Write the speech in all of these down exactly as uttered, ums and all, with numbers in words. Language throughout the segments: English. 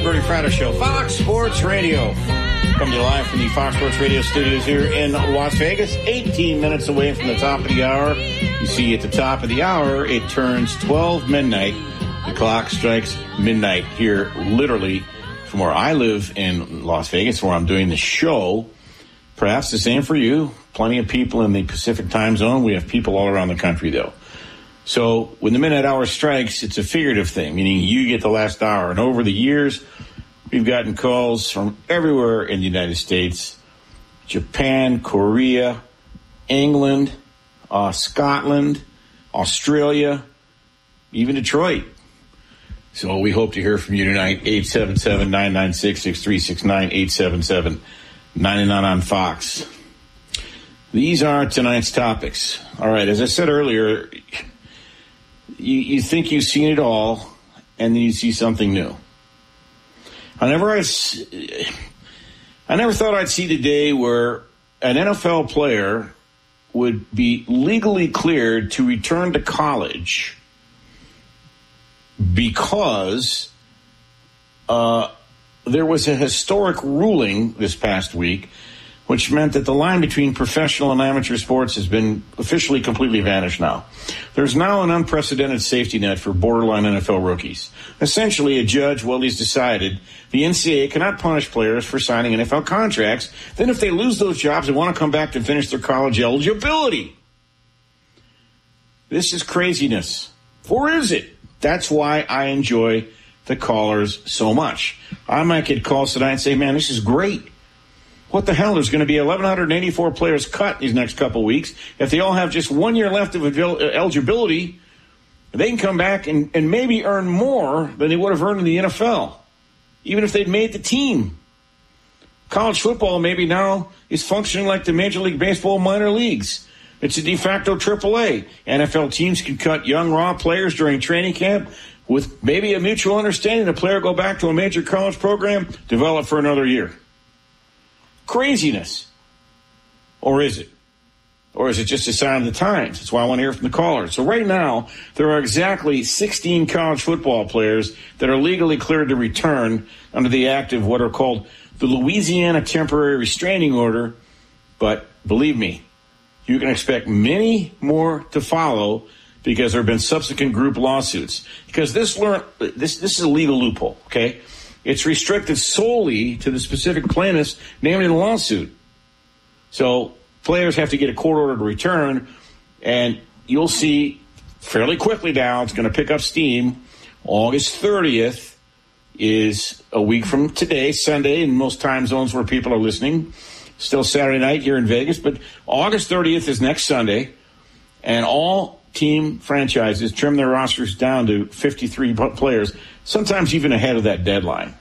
the Bernie Fratto Show, Fox Sports Radio. Coming to you live from the Fox Sports Radio studios here in Las Vegas, eighteen minutes away from the top of the hour. You see, at the top of the hour, it turns twelve midnight. The clock strikes midnight here, literally, from where I live in Las Vegas, where I'm doing the show. Perhaps the same for you. Plenty of people in the Pacific time zone. We have people all around the country, though. So when the midnight hour strikes, it's a figurative thing, meaning you get the last hour. And over the years, we've gotten calls from everywhere in the United States, Japan, Korea, England, uh, Scotland, Australia, even Detroit. So we hope to hear from you tonight. eight seven seven, nine nine six, six three six nine, eight seven seven, nine nine on Fox. These are tonight's topics. All right, as I said earlier, you, you think you've seen it all, and then you see something new. I never, I, I never thought I'd see the day where an N F L player would be legally cleared to return to college because uh, there was a historic ruling this past week which meant that the line between professional and amateur sports has been officially completely vanished now. There's now an unprecedented safety net for borderline N F L rookies. Essentially, a judge, well, he's decided the N C double A cannot punish players for signing N F L contracts. Then if they lose those jobs, they want to come back to finish their college eligibility. This is craziness. Or is it? That's why I enjoy the callers so much. I might get calls tonight and say, man, this is great. What the hell? There's going to be eleven eighty-four players cut these next couple weeks. If they all have just one year left of eligibility, they can come back and, and maybe earn more than they would have earned in the N F L, even if they'd made the team. College football maybe now is functioning like the Major League Baseball minor leagues. It's a de facto triple A. N F L teams can cut young, raw players during training camp with maybe a mutual understanding. The player go back to a major college program, develop for another year. Craziness. Or is it? Or is it just a sign of the times? That's why I want to hear from the callers. So right now, there are exactly sixteen college football players that are legally cleared to return under the act of what are called the Louisiana Temporary Restraining Order. But believe me, you can expect many more to follow because there have been subsequent group lawsuits. Because this learn, this this is a legal loophole, okay? It's restricted solely to the specific plaintiffs named in the lawsuit. So players have to get a court order to return, and you'll see fairly quickly now it's going to pick up steam. August thirtieth is a week from today, Sunday, in most time zones where people are listening. Still Saturday night here in Vegas, but August thirtieth is next Sunday, and all team franchises trim their rosters down to fifty-three players, sometimes even ahead of that deadline.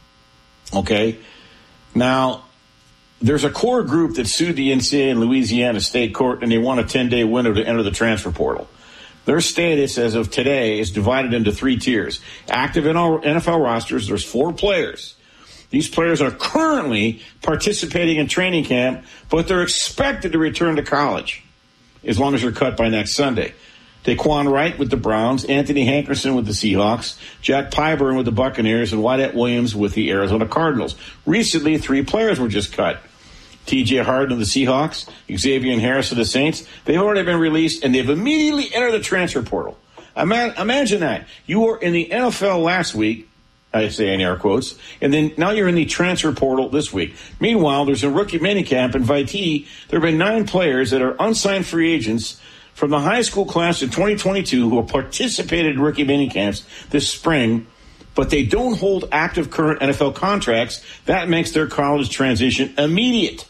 Okay? Now, there's a core group that sued the N C double A in Louisiana State Court, and they want a ten-day window to enter the transfer portal. Their status, as of today, is divided into three tiers. Active in our N F L rosters, there's four players. These players are currently participating in training camp, but they're expected to return to college as long as they're cut by next Sunday. Daquan Wright with the Browns, Anthony Hankerson with the Seahawks, Jack Pyburn with the Buccaneers, and Wyatt Williams with the Arizona Cardinals. Recently, three players were just cut. T J Harden of the Seahawks, Xavier Harris of the Saints. They've already been released, and they've immediately entered the transfer portal. Imagine that. You were in the N F L last week, I say in air quotes, and then now you're in the transfer portal this week. Meanwhile, there's a rookie minicamp in Viti. There have been nine players that are unsigned free agents from the high school class of twenty twenty-two who have participated in rookie minicamps this spring, but they don't hold active current N F L contracts. That makes their college transition immediate.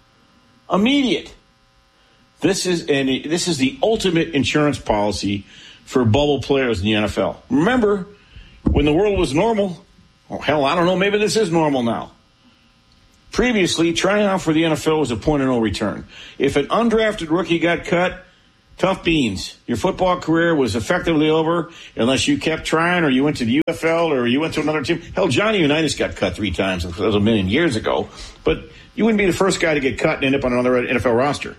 Immediate. This is an, this is the ultimate insurance policy for bubble players in the N F L. Remember, when the world was normal, oh, hell, I don't know, maybe this is normal now. Previously, trying out for the N F L was a point of no return. If an undrafted rookie got cut, tough beans. Your football career was effectively over unless you kept trying or you went to the U F L or you went to another team. Hell, Johnny Unitas got cut three times. That was a million years ago. But you wouldn't be the first guy to get cut and end up on another N F L roster.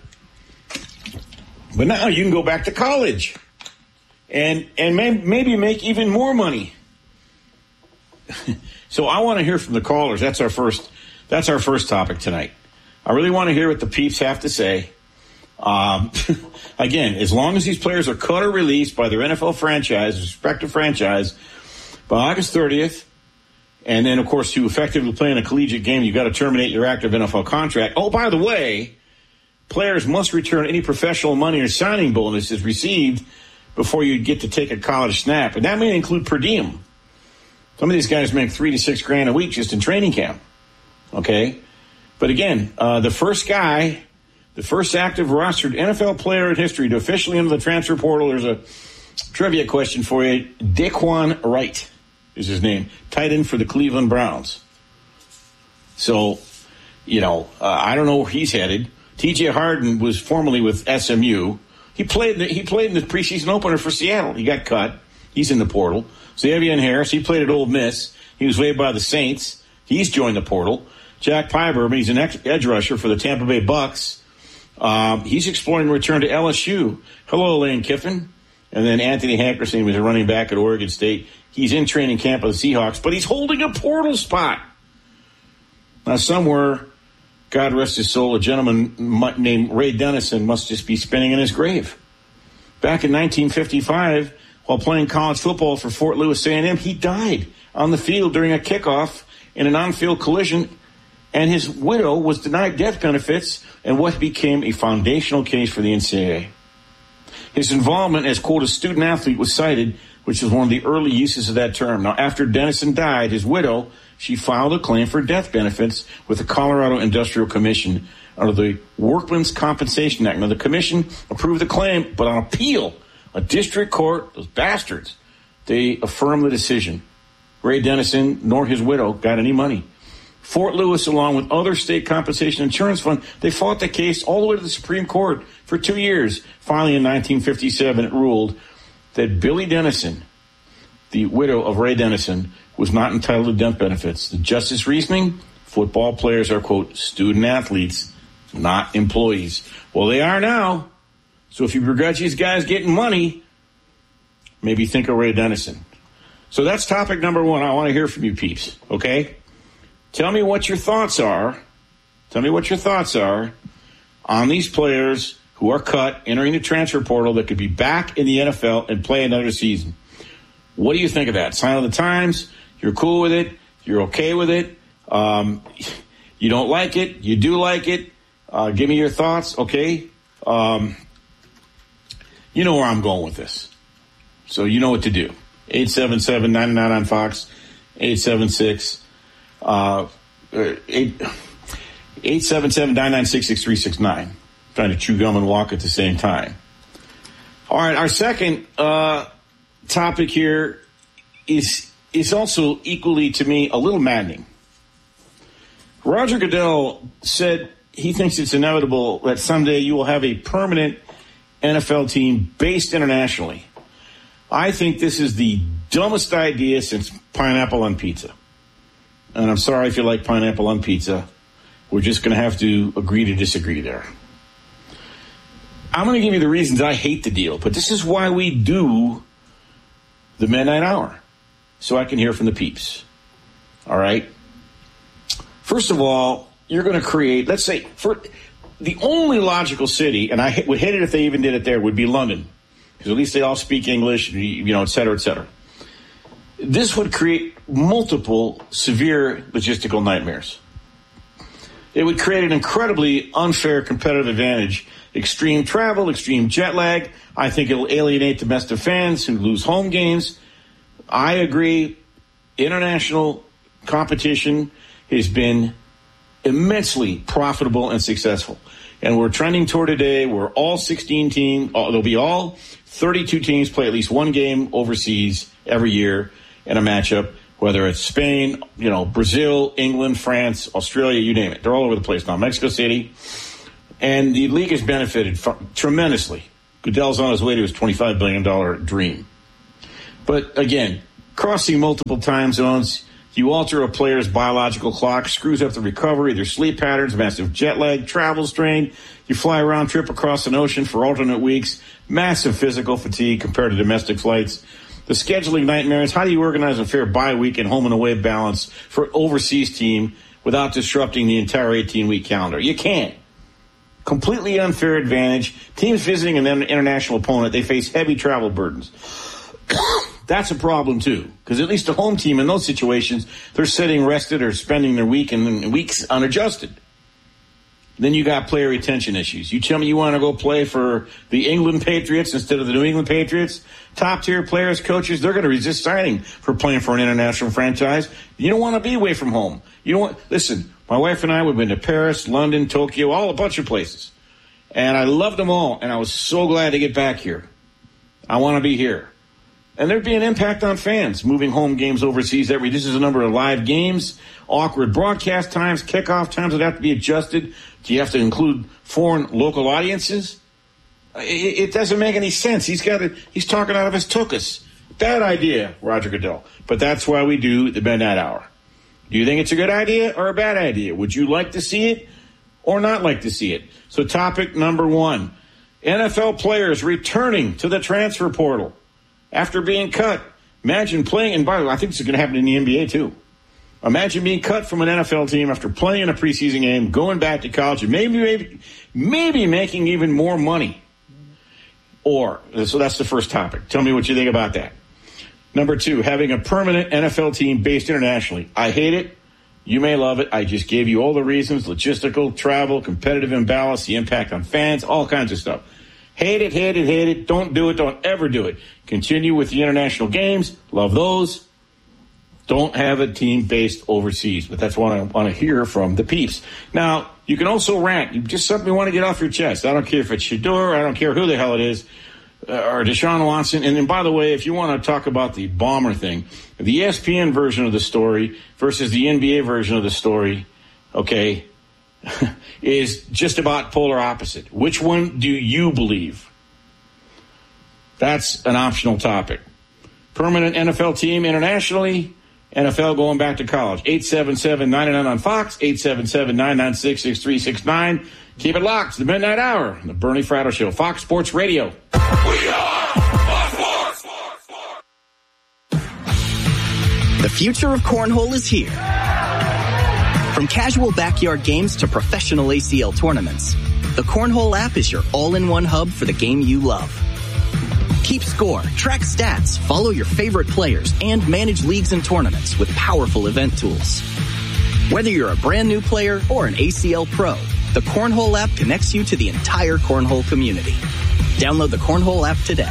But now you can go back to college and and may, maybe make even more money. so I want to hear from the callers. That's our first. That's our first topic tonight. I really want to hear what the peeps have to say. Um, again, as long as these players are cut or released by their N F L franchise, respective franchise, by August thirtieth, and then, of course, to effectively play in a collegiate game, you've got to terminate your active N F L contract. Oh, by the way, players must return any professional money or signing bonuses received before you get to take a college snap. And that may include per diem. Some of these guys make three to six grand a week just in training camp. Okay? But again, uh, the first guy, the first active rostered N F L player in history to officially enter the transfer portal, there's a trivia question for you. Daquan Wright is his name. Tight end for the Cleveland Browns. So, you know, uh, I don't know where he's headed. T J Harden was formerly with S M U. He played the, he played in the preseason opener for Seattle. He got cut. He's in the portal. Xavier Harris, he played at Ole Miss. He was waived by the Saints. He's joined the portal. Jack Piber, he's an edge rusher for the Tampa Bay Bucks. Um, he's exploring a return to L S U. Hello, Lane Kiffin. And then Anthony Hankerson was a running back at Oregon State. He's in training camp with the Seahawks, but he's holding a portal spot. Now, somewhere, God rest his soul, a gentleman named Ray Dennison must just be spinning in his grave. Back in nineteen fifty-five, while playing college football for Fort Lewis A and M, he died on the field during a kickoff in an on-field collision, and his widow was denied death benefits in what became a foundational case for the N C double A. His involvement as, quote, a student athlete was cited, which is one of the early uses of that term. Now, after Dennison died, his widow, she filed a claim for death benefits with the Colorado Industrial Commission under the Workmen's Compensation Act. Now, the commission approved the claim, but on appeal, a district court, those bastards, they affirmed the decision. Ray Dennison nor his widow got any money. Fort Lewis, along with other state compensation insurance funds, they fought the case all the way to the Supreme Court for two years. Finally, in nineteen fifty-seven, it ruled that Billy Dennison, the widow of Ray Dennison, was not entitled to death benefits. The justice reasoning, football players are, quote, student athletes, not employees. Well, they are now. So if you begrudge these guys getting money, maybe think of Ray Dennison. So that's topic number one. I want to hear from you, peeps, okay? Tell me what your thoughts are. Tell me what your thoughts are on these players who are cut, entering the transfer portal that could be back in the N F L and play another season. What do you think of that? Sign of the times? You're cool with it? You're okay with it? Um, you don't like it? You do like it? Uh, give me your thoughts, okay? Um, you know where I'm going with this. So you know what to do. eight seven seven, nine nine on Fox, eight seven six, uh, eight, eight seven seven, nine nine six, six three six nine. Trying to chew gum and walk at the same time. All right, our second uh, topic here is is also equally, to me, a little maddening. Roger Goodell said he thinks it's inevitable that someday you will have a permanent N F L team based internationally. I think this is the dumbest idea since pineapple on pizza. And I'm sorry if you like pineapple on pizza. We're just going to have to agree to disagree there. I'm going to give you the reasons I hate the deal, but this is why we do the Midnight Hour, so I can hear from the peeps. All right? First of all, you're going to create, let's say, for the only logical city, and I would hate it if they even did it there, would be London, because at least they all speak English, you know, et cetera, et cetera. This would create multiple severe logistical nightmares. It would create an incredibly unfair competitive advantage. Extreme travel, extreme jet lag. I think it'll alienate domestic fans who lose home games. I agree. International competition has been immensely profitable and successful. And we're trending toward today where all sixteen teams, there'll be all thirty-two teams play at least one game overseas every year in a matchup, whether it's Spain, you know, Brazil, England, France, Australia, you name it. They're all over the place now. Mexico City. And the league has benefited from, tremendously. Goodell's on his way to his twenty-five billion dollars dream. But again, crossing multiple time zones, you alter a player's biological clock, screws up the recovery, their sleep patterns, massive jet lag, travel strain. You fly a round trip across an ocean for alternate weeks, massive physical fatigue compared to domestic flights. The scheduling nightmares. How do you organize a fair bye week and home and away balance for an overseas team without disrupting the entire eighteen-week calendar? You can't. Completely unfair advantage. Teams visiting an international opponent, they face heavy travel burdens. That's a problem, too, because at least a home team in those situations, they're sitting rested or spending their week and weeks unadjusted. Then you got player retention issues. You tell me you want to go play for the England Patriots instead of the New England Patriots? Top-tier players, coaches, they're going to resist signing for playing for an international franchise. You don't want to be away from home. You don't want, listen, my wife and I, we've been to Paris, London, Tokyo, all a bunch of places. And I loved them all, and I was so glad to get back here. I want to be here. And there'd be an impact on fans moving home games overseas. That reduces the number of live games, awkward broadcast times, kickoff times that have to be adjusted. Do you have to include foreign local audiences? It, it doesn't make any sense. He's got it. He's talking out of his tuchus. Bad idea, Roger Goodell. But that's why we do the Midnight Hour. Do you think it's a good idea or a bad idea? Would you like to see it or not like to see it? So topic number one, N F L players returning to the transfer portal after being cut. Imagine playing, and by the way, I think this is going to happen in the N B A too. Imagine being cut from an N F L team after playing in a preseason game, going back to college, and maybe, maybe, maybe making even more money. Or, so that's the first topic. Tell me what you think about that. Number two, having a permanent N F L team based internationally. I hate it. You may love it. I just gave you all the reasons: logistical, travel, competitive imbalance, the impact on fans, all kinds of stuff. Hate it, hate it, hate it. Don't do it. Don't ever do it. Continue with the international games. Love those. Don't have a team based overseas. But that's what I want to hear from the peeps. Now, you can also rant. You just something you want to get off your chest. I don't care if it's Shedeur. I don't care who the hell it is. Uh, or Deshaun Watson. And then, by the way, if you want to talk about the bomber thing, the E S P N version of the story versus the N B A version of the story, okay, is just about polar opposite. Which one do you believe? That's an optional topic. Permanent N F L team internationally, N F L going back to college. eight seven seven, nine nine on Fox, eight seven seven, nine nine six, six three six nine. Keep it locked. The Midnight Hour, the Bernie Fratto Show, Fox Sports Radio. We are Fox Sports. The future of cornhole is here. From casual backyard games to professional A C L tournaments, the Cornhole app is your all-in-one hub for the game you love. Keep score, track stats, follow your favorite players, and manage leagues and tournaments with powerful event tools. Whether you're a brand new player or an A C L pro, the Cornhole app connects you to the entire Cornhole community. Download the Cornhole app today.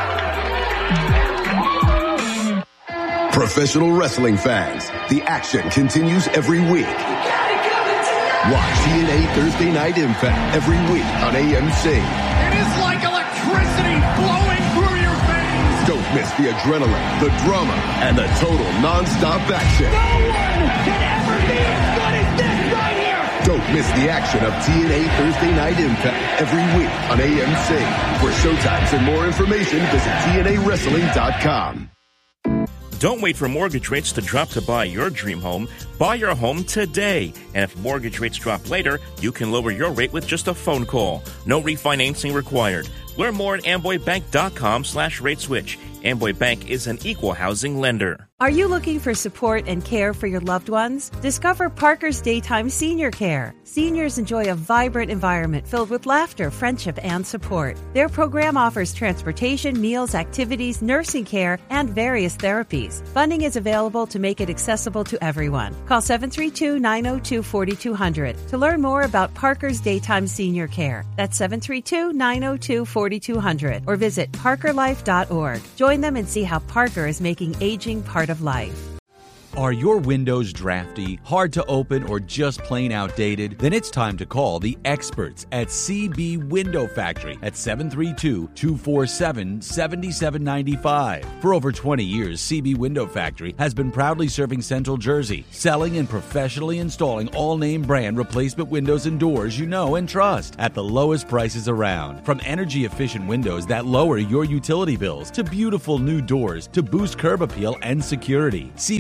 Professional wrestling fans, the action continues every week. Watch T N A Thursday Night Impact every week on A M C. It is like electricity flowing through your veins. Don't miss the adrenaline, the drama, and the total non-stop action. No one can ever be as good as this right here. Don't miss the action of T N A Thursday Night Impact every week on A M C. For showtimes and more information, visit T N A wrestling dot com. Don't wait for mortgage rates to drop to buy your dream home. Buy your home today. And if mortgage rates drop later, you can lower your rate with just a phone call. No refinancing required. Learn more at amboybank.com slash rate switch. Amboy Bank is an equal housing lender. Are you looking for support and care for your loved ones? Discover Parker's Daytime Senior Care. Seniors enjoy a vibrant environment filled with laughter, friendship, and support. Their program offers transportation, meals, activities, nursing care, and various therapies. Funding is available to make it accessible to everyone. Call seven three two, nine zero two, four two zero zero to learn more about Parker's Daytime Senior Care. That's seven three two, nine zero two, four two zero zero or visit parker life dot org. Join them and see how Parker is making aging part of life. Are your windows drafty, hard to open, or just plain outdated? Then it's time to call the experts at C B Window Factory at seven three two, two four seven, seven seven nine five. For over twenty years, C B Window Factory has been proudly serving Central Jersey, selling and professionally installing all-name brand replacement windows and doors you know and trust at the lowest prices around. From energy-efficient windows that lower your utility bills to beautiful new doors to boost curb appeal and security, C B Window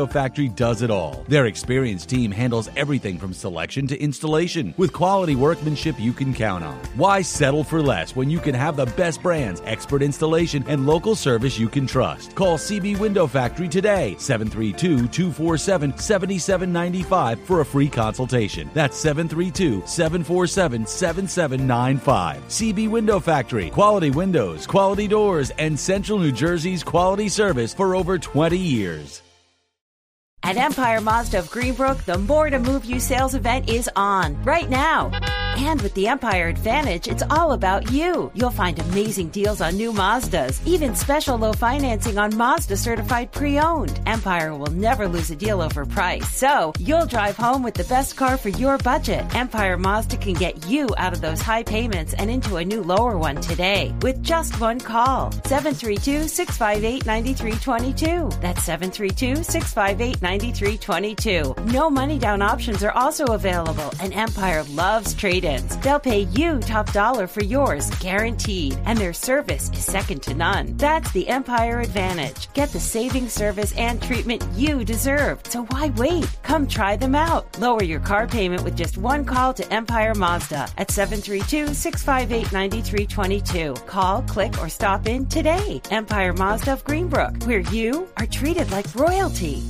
Window Factory does it all. Their experienced team handles everything from selection to installation with quality workmanship you can count on. Why settle for less when you can have the best brands, expert installation, and local service you can trust? Call C B Window Factory today, seven three two, two four seven, seven seven nine five for a free consultation. That's seven three two, seven four seven, seven seven nine five. C B Window Factory. Quality windows, quality doors, and Central New Jersey's quality service for over twenty years. At Empire Mazda of Greenbrook, the More to Move You sales event is on right now. And with the Empire Advantage, it's all about you. You'll find amazing deals on new Mazdas, even special low financing on Mazda certified pre-owned. Empire will never lose a deal over price, so you'll drive home with the best car for your budget. Empire Mazda can get you out of those high payments and into a new lower one today with just one call. seven three two, six five eight, nine three two two. That's seven three two, six five eight, nine three two two. No money down options are also available, and Empire loves trade-ins. They'll pay you top dollar for yours, guaranteed, and their service is second to none. That's the Empire Advantage. Get the saving service and treatment you deserve. So why wait? Come try them out. Lower your car payment with just one call to Empire Mazda at seven three two, six five eight, nine three two two. Call, click, or stop in today. Empire Mazda of Greenbrook, where you are treated like royalty.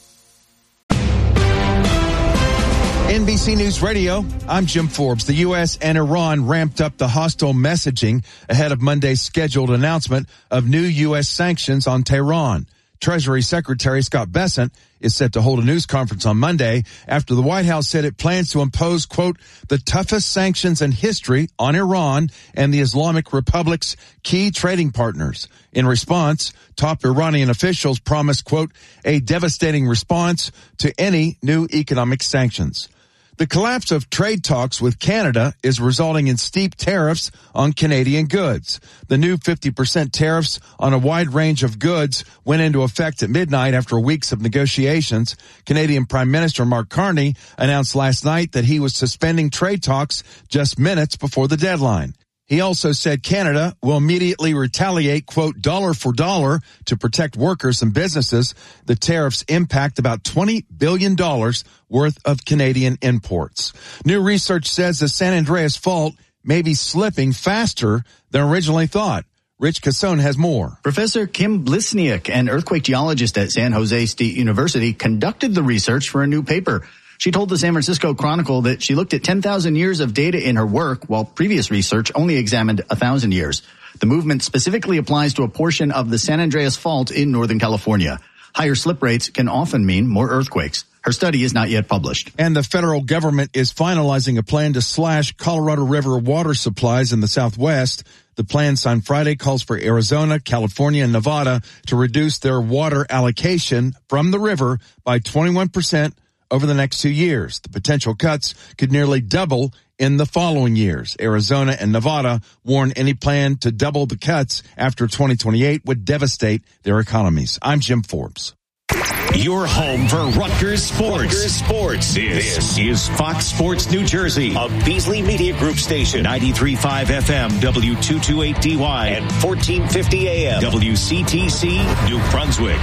N B C News Radio, I'm Jim Forbes. The U S and Iran ramped up the hostile messaging ahead of Monday's scheduled announcement of new U S sanctions on Tehran. Treasury Secretary Scott Bessent is set to hold a news conference on Monday after the White House said it plans to impose, quote, the toughest sanctions in history on Iran and the Islamic Republic's key trading partners. In response, top Iranian officials promised, quote, a devastating response to any new economic sanctions. The collapse of trade talks with Canada is resulting in steep tariffs on Canadian goods. The new fifty percent tariffs on a wide range of goods went into effect at midnight after weeks of negotiations. Canadian Prime Minister Mark Carney announced last night that he was suspending trade talks just minutes before the deadline. He also said Canada will immediately retaliate, quote, dollar for dollar to protect workers and businesses. The tariffs impact about twenty billion dollars worth of Canadian imports. New research says the San Andreas Fault may be slipping faster than originally thought. Rich Cassone has more. Professor Kim Blisniak, an earthquake geologist at San Jose State University, conducted the research for a new paper. She told the San Francisco Chronicle that she looked at ten thousand years of data in her work, while previous research only examined one thousand years. The movement specifically applies to a portion of the San Andreas Fault in Northern California. Higher slip rates can often mean more earthquakes. Her study is not yet published. And the federal government is finalizing a plan to slash Colorado River water supplies in the Southwest. The plan signed Friday calls for Arizona, California, and Nevada to reduce their water allocation from the river by twenty-one percent over the next two years. The potential cuts could nearly double in the following years. Arizona and Nevada warn any plan to double the cuts after twenty twenty-eight would devastate their economies. I'm Jim Forbes. Your home for Rutgers Sports. Rutgers Sports. This, this is Fox Sports New Jersey, a Beasley Media Group station, ninety-three point five F M, W two twenty-eight D Y, and fourteen fifty A M, W C T C, New Brunswick.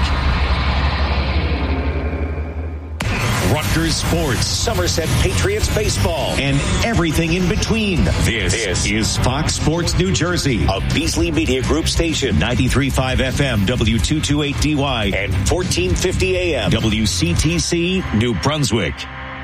Rutgers Sports, Somerset Patriots baseball, and everything in between. This, this is Fox Sports New Jersey, a Beasley Media Group station, ninety-three point five F M, W two twenty-eight D Y, and fourteen fifty A M, W C T C, New Brunswick.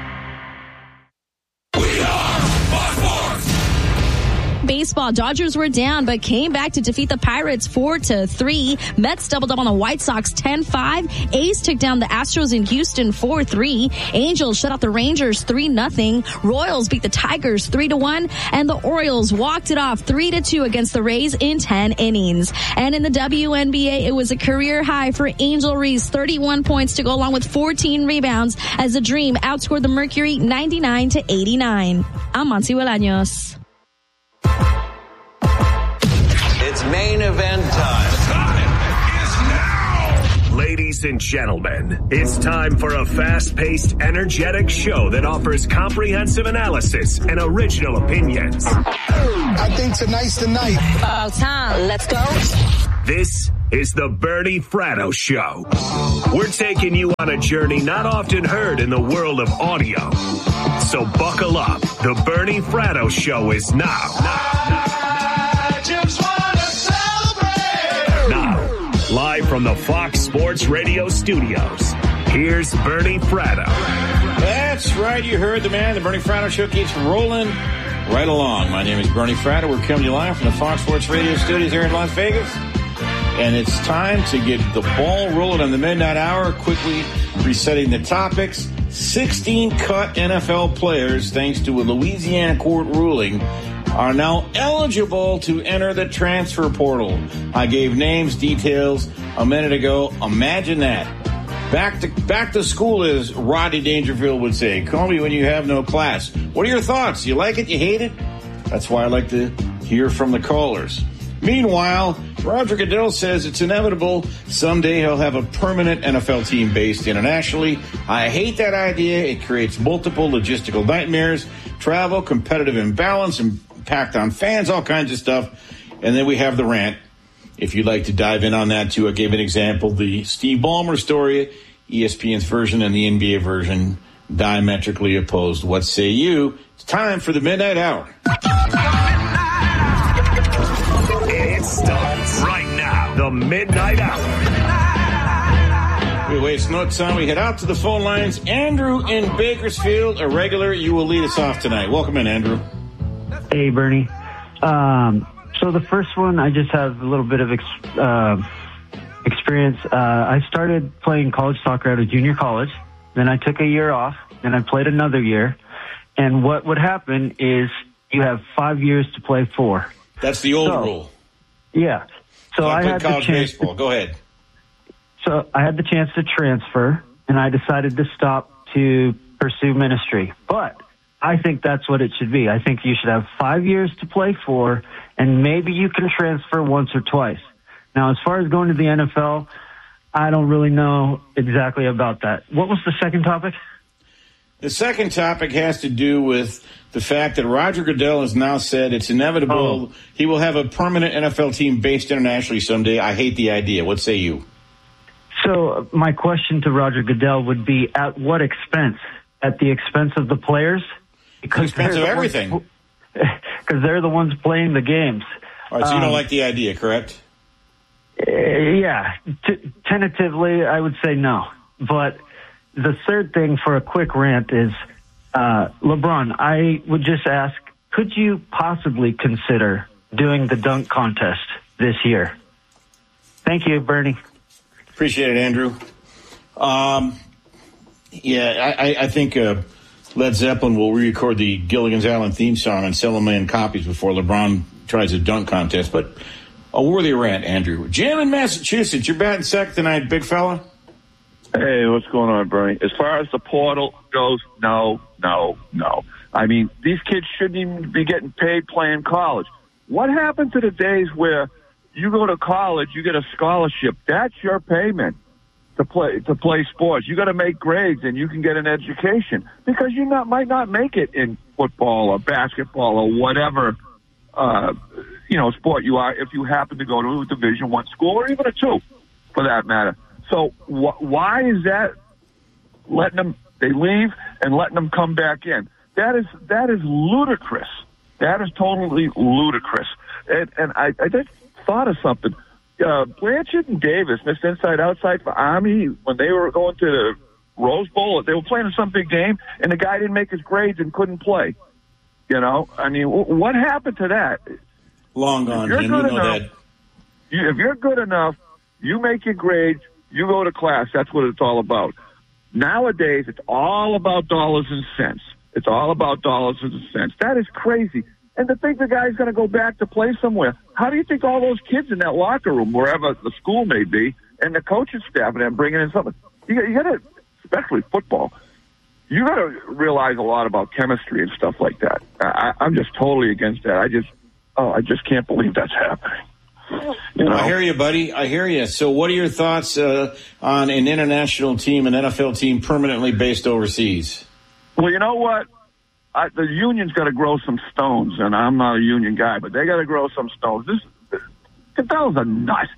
Baseball, Dodgers were down but came back to defeat the Pirates four to three. Mets doubled up on the White Sox ten five. A's took down the Astros in Houston four three. Angels shut out the Rangers three nothing. Royals beat the Tigers three to one, and the Orioles walked it off three to two against the Rays in ten innings. And in the W N B A, it was a career high for Angel Reese, thirty-one points to go along with fourteen rebounds as the Dream outscored the Mercury ninety-nine to eighty-nine. I'm Monty Bolaños. It's main event time. Time is now. Ladies and gentlemen, it's time for a fast-paced, energetic show that offers comprehensive analysis and original opinions. I think tonight's the night. About time. Let's go. This is the Bernie Fratto Show. We're taking you on a journey not often heard in the world of audio. So buckle up. The Bernie Fratto Show is now. I just want to celebrate. Now, live from the Fox Sports Radio studios, here's Bernie Fratto. That's right. You heard the man. The Bernie Fratto Show keeps rolling right along. My name is Bernie Fratto. We're coming to you live from the Fox Sports Radio studios here in Las Vegas. And it's time to get the ball rolling on the midnight hour. Quickly resetting the topics. sixteen cut N F L players, thanks to a Louisiana court ruling, are now eligible to enter the transfer portal. I gave names, details a minute ago. Imagine that. Back to back to school, as Rodney Dangerfield would say. Call me when you have no class. What are your thoughts? You like it? You hate it? That's why I like to hear from the callers. Meanwhile, Roger Goodell says it's inevitable someday he'll have a permanent N F L team based internationally. I hate that idea. It creates multiple logistical nightmares, travel, competitive imbalance, impact on fans, all kinds of stuff. And then we have the rant. If you'd like to dive in on that, too, I gave an example. The Steve Ballmer story, E S P N's version and the N B A version, diametrically opposed. What say you? It's time for the Midnight Hour. It starts right now. The Midnight Hour. We waste no time. We head out to the phone lines. Andrew in Bakersfield, a regular. You will lead us off tonight. Welcome in, Andrew. Hey, Bernie. Um... So the first one, I just have a little bit of ex- uh, experience. Uh, I started playing college soccer at a junior college. Then I took a year off. Then I played another year. And what would happen is you have five years to play four. That's the old so, rule. Yeah. So I, I had college the chance baseball. To, Go ahead. So I had the chance to transfer, and I decided to stop to pursue ministry. But I think that's what it should be. I think you should have five years to play four, and maybe you can transfer once or twice. Now, as far as going to the N F L, I don't really know exactly about that. What was the second topic? The second topic has to do with the fact that Roger Goodell has now said it's inevitable oh. he will have a permanent N F L team based internationally someday. I hate the idea. What say you? So my question to Roger Goodell would be, at what expense? At the expense of the players? Because expense of everything. Because they're the ones playing the games. All right, so you um, don't like the idea, correct? Uh, yeah. T- tentatively, I would say no. But the third thing for a quick rant is, uh, LeBron, I would just ask, could you possibly consider doing the dunk contest this year? Thank you, Bernie. Appreciate it, Andrew. Um, yeah, I, I think... Uh, Led Zeppelin will re-record the Gilligan's Island theme song and sell a million copies before LeBron tries a dunk contest. But a worthy rant, Andrew. Jim in Massachusetts, you're batting second tonight, big fella. Hey, what's going on, Bernie? As far as the portal goes, no, no, no. I mean, these kids shouldn't even be getting paid playing college. What happened to the days where you go to college, you get a scholarship? That's your payment. To play to play sports, you got to make grades, and you can get an education because you not might not make it in football or basketball or whatever uh, you know sport you are if you happen to go to a Division One school or even a two, for that matter. So wh- why is that letting them they leave and letting them come back in? That is that is ludicrous. That is totally ludicrous. And and I, I just thought of something. Uh, Blanchard and Davis missed inside outside for Army when they were going to the Rose Bowl. They were playing in some big game, and the guy didn't make his grades and couldn't play. You know, I mean, w- what happened to that? Long gone, Jim. You know enough, that. You, if you're good enough, you make your grades, you go to class. That's what it's all about. Nowadays, it's all about dollars and cents. It's all about dollars and cents. That is crazy. And to think the guy's going to go back to play somewhere. How do you think all those kids in that locker room, wherever the school may be, and the coaching staff and them bringing in something, you, you got to, especially football, you got to realize a lot about chemistry and stuff like that. I, I'm just totally against that. I just, oh, I just can't believe that's happening. You know? I hear you, buddy. I hear you. So what are your thoughts uh, on an international team, an N F L team permanently based overseas? Well, you know what? I, the union's got to grow some stones, and I'm not a union guy, but they got to grow some stones. This Goodell's a nut.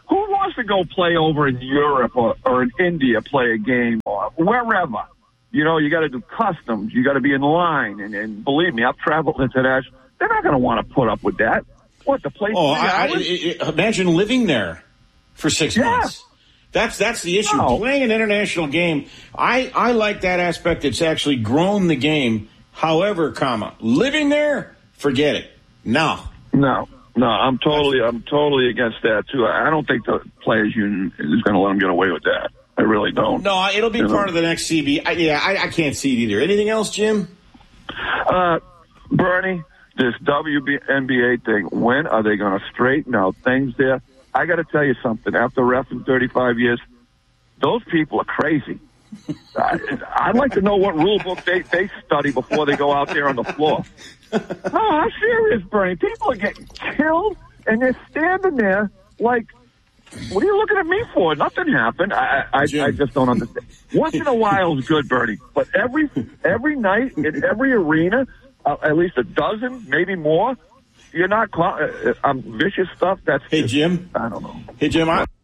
Who wants to go play over in Europe or, or in India, play a game or wherever? You know, you got to do customs. You got to be in line. And, and believe me, I've traveled international. They're not going to want to put up with that. What, the place? Oh, I, I, I, imagine living there for six yeah. months. That's that's the issue. No. Playing an international game, I, I like that aspect. It's actually grown the game. However, comma, living there, forget it. No. No. No, I'm totally, I'm totally against that too. I don't think the players' union is going to let them get away with that. I really don't. No, it'll be you part know? of the next C B. I, yeah, I, I can't see it either. Anything else, Jim? Uh, Bernie, this W N B A thing. When are they going to straighten out things there? I got to tell you something. After reffing thirty-five years, those people are crazy. I, I'd like to know what rule book they, they study before they go out there on the floor. No, I'm serious, Bernie. People are getting killed, and they're standing there like, what are you looking at me for? Nothing happened. I, I, I just don't understand. Once in a while is good, Bernie, but every every night in every arena, uh, at least a dozen, maybe more, you're not call- uh, um, vicious stuff. That's hey, just, Jim. I don't know. Hey, Jim, I-